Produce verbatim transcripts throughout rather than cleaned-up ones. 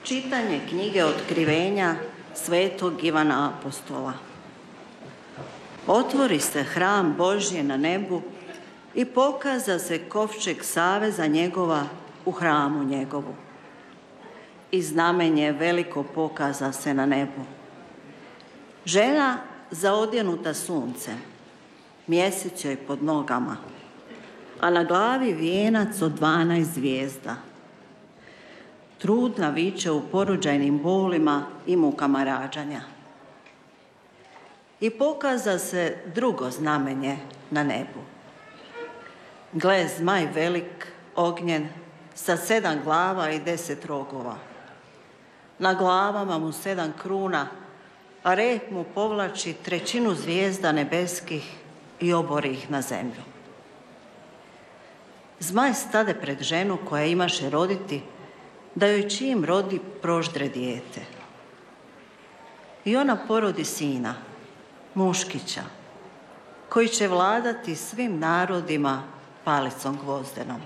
Čitanje knjige Otkrivenja svetog Ivana Apostola. Otvori se hram Božji na nebu i pokaza se kovčeg saveza njegova u hramu njegovu. I znamenje veliko pokaza se na nebu. Žena zaodjenuta suncem, mjesec joj pod nogama, a na glavi vijenac od dvanaest zvijezda. Trudna viče u porođajnim bolima i mukama rađanja. I pokaza se drugo znamenje na nebu. Gle, zmaj velik, ognjen, sa sedam glava i deset rogova. Na glavama mu sedam kruna, a rep mu povlači trećinu zvijezda nebeskih i obori ih na zemlju. Zmaj stade pred ženu koja imaše roditi, da joj čim rodi proždre dijete. I ona porodi sina, muškića, koji će vladati svim narodima palicom gvozdenom.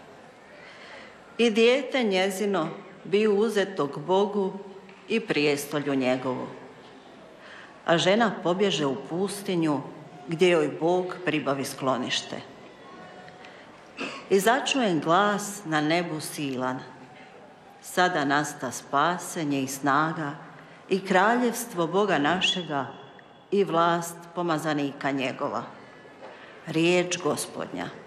I dijete njezino bi uzetog Bogu i prijestolju njegovu. A žena pobježe u pustinju gdje joj Bog pribavi sklonište. I začujem glas na nebu silan. Sada nasta spasenje i snaga i kraljevstvo Boga našega i vlast pomazanika njegova. Riječ Gospodnja.